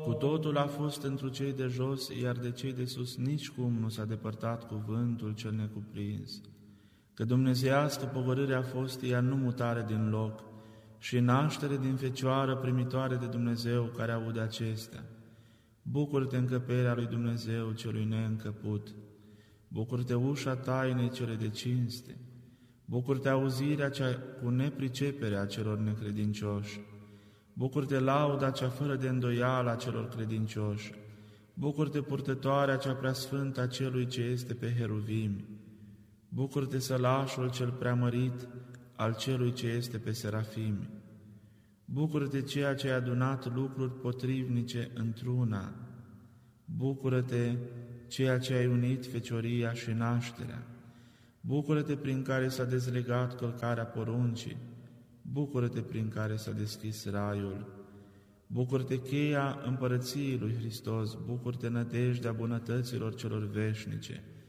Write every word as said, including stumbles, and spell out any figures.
Cu totul a fost întru cei de jos, iar de cei de sus nicicum nu s-a depărtat cuvântul cel necuprins. Că dumnezeiască pogorâre a fost ea nu mutare din loc, și naștere din fecioară primitoare de Dumnezeu care aude acestea. Bucură-te încăperea lui Dumnezeu celui neîncăput, bucură-te ușa tainei cele de cinste, bucură-te auzirea cea cu nepricepere a celor necredincioși, bucură-te lauda cea fără de îndoială a celor credincioși, bucură-te purtătoarea cea preasfântă a celui ce este pe heruvimi, bucură-te sălașul cel preamărit al celui ce este pe serafimi, bucură-te ceea ce ai adunat lucruri potrivnice într-una, bucură-te ceea ce ai unit fecioria și nașterea, bucură-te prin care s-a dezlegat călcarea poruncii, bucură-te prin care s-a deschis raiul, bucură-te cheia împărăției lui Hristos, bucură-te nădejdea bunătăților celor veșnice,